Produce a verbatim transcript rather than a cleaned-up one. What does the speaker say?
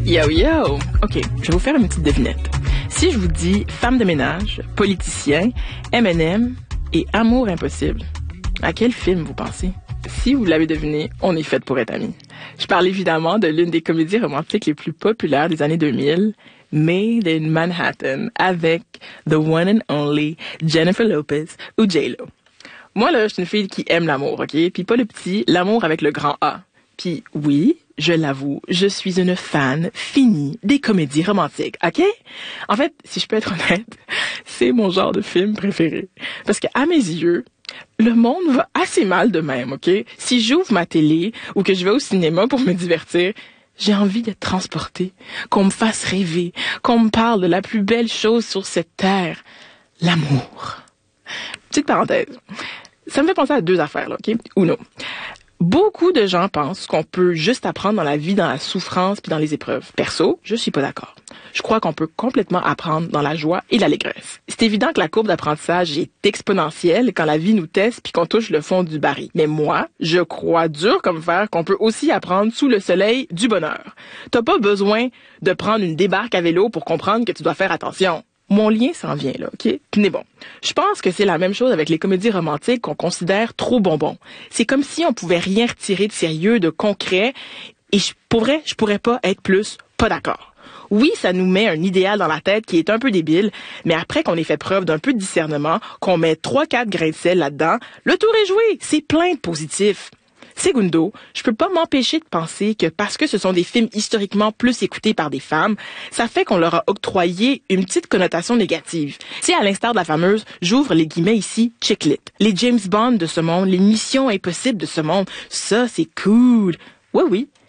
Yo, yo! OK, je vais vous faire une petite devinette. Si je vous dis femme de ménage, politicien, M and M et amour impossible, à quel film vous pensez? Si vous l'avez deviné, on est fait pour être amis. Je parle évidemment de l'une des comédies romantiques les plus populaires des années deux mille, Made in Manhattan, avec the one and only Jennifer Lopez ou J-Lo. Moi, là, je suis une fille qui aime l'amour, OK? Puis pas le petit, l'amour avec le grand A. Puis oui, je l'avoue, je suis une fan finie des comédies romantiques, OK? En fait, si je peux être honnête, c'est mon genre de film préféré. Parce que à mes yeux, le monde va assez mal de même, OK? Si j'ouvre ma télé ou que je vais au cinéma pour me divertir, j'ai envie d'être transportée, qu'on me fasse rêver, qu'on me parle de la plus belle chose sur cette terre, l'amour. Petite parenthèse. Ça me fait penser à deux affaires, là, OK? Uno. Beaucoup de gens pensent qu'on peut juste apprendre dans la vie, dans la souffrance puis dans les épreuves. Perso, je suis pas d'accord. Je crois qu'on peut complètement apprendre dans la joie et l'allégresse. C'est évident que la courbe d'apprentissage est exponentielle quand la vie nous teste puis qu'on touche le fond du baril. Mais moi, je crois dur comme fer qu'on peut aussi apprendre sous le soleil du bonheur. T'as pas besoin de prendre une débarque à vélo pour comprendre que tu dois faire attention. Mon lien s'en vient, là, OK? Mais bon, je pense que c'est la même chose avec les comédies romantiques qu'on considère trop bonbons. C'est comme si on pouvait rien retirer de sérieux, de concret, et je, pour vrai, je pourrais pas être plus pas d'accord. Oui, ça nous met un idéal dans la tête qui est un peu débile, mais après qu'on ait fait preuve d'un peu de discernement, qu'on met trois quatre grains de sel là-dedans, le tour est joué, c'est plein de positifs. Segundo, je peux pas m'empêcher de penser que parce que ce sont des films historiquement plus écoutés par des femmes, ça fait qu'on leur a octroyé une petite connotation négative. C'est à l'instar de la fameuse, j'ouvre les guillemets ici, chick lit. Les James Bond de ce monde, les missions impossibles de ce monde, ça c'est cool. Oui, oui,